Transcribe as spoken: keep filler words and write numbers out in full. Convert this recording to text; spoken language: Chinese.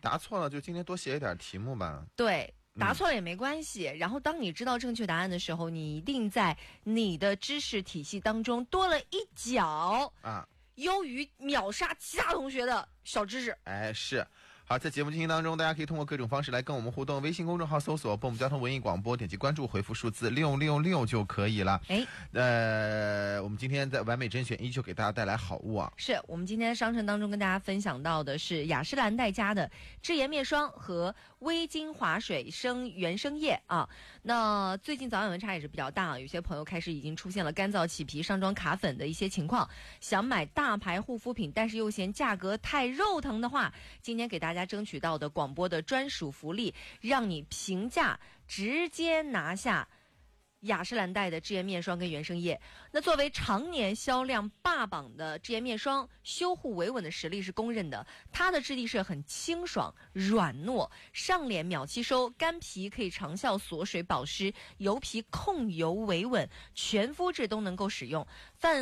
答错了就今天多写一点题目吧。 对。答错了也没关系、嗯、然后当你知道正确答案的时候，你一定在你的知识体系当中多了一角啊，优于秒杀其他同学的小知识。 哎，是。好，在节目进行当中，大家可以通过各种方式来跟我们互动。微信公众号搜索“蹦蹦交通文艺广播”，点击关注，回复数字六六六就可以了。 哎， 呃，我们今天在完美甄选依旧给大家带来好物啊！ 是我们今天商城当中跟大家分享到的是雅诗兰黛家的智颜面霜和微精华水生原生液啊。那最近早晚温差也是比较大，有些朋友开始已经出现了干燥起皮、上妆卡粉的一些情况，想买大牌护肤品，但是又嫌价格太肉疼的话，今天给大家争取到的广播的专属福利，让你平价直接拿下雅诗兰黛的智颜面霜跟原生液。那作为常年销量霸榜的智颜面霜，修护维稳的实力是公认的。它的质地是很清爽软糯，上脸秒吸收，干皮可以长效锁水保湿，油皮控油维稳，全肤质都能够使用。泛